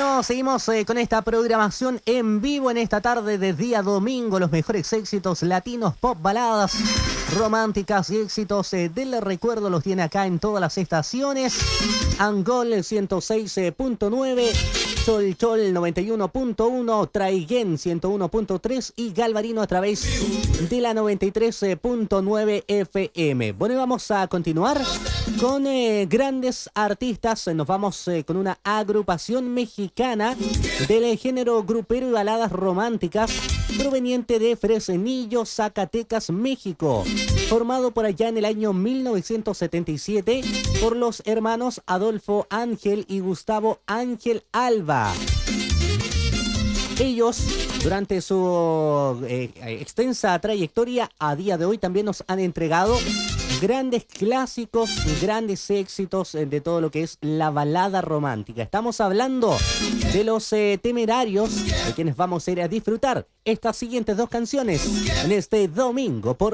Bueno, seguimos con esta programación en vivo en esta tarde de día domingo. Los mejores éxitos latinos, pop, baladas románticas y éxitos del recuerdo los tiene acá en todas las estaciones. Angol 106.9, Chol Chol 91.1, Traiguén 101.3 y Galvarino a través de la 93.9 FM. Bueno, y vamos a continuar con grandes artistas. Nos vamos con una agrupación mexicana del género grupero y baladas románticas proveniente de Fresnillo, Zacatecas, México, formado por allá en el año 1977 por los hermanos Adolfo Ángel y Gustavo Ángel Alba. Ellos, durante su extensa trayectoria, a día de hoy también nos han entregado grandes clásicos, grandes éxitos de todo lo que es la balada romántica. Estamos hablando de los Temerarios, de quienes vamos a ir a disfrutar estas siguientes dos canciones en este domingo por